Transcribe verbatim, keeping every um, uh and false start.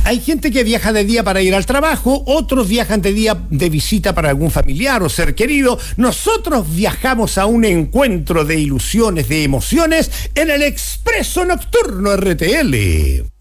Hay gente que viaja de día para ir al trabajo, otros viajan de día de visita para algún familiar o ser querido. Nosotros viajamos a un encuentro de ilusiones, de emociones, en el Expreso Nocturno R T L.